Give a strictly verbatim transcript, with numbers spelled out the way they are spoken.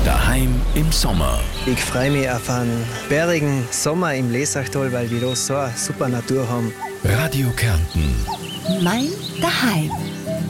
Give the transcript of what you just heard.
Daheim im Sommer. Ich freue mich auf einen bärigen Sommer im Lesachtal, weil wir da so eine super Natur haben. Radio Kärnten. Mein Daheim.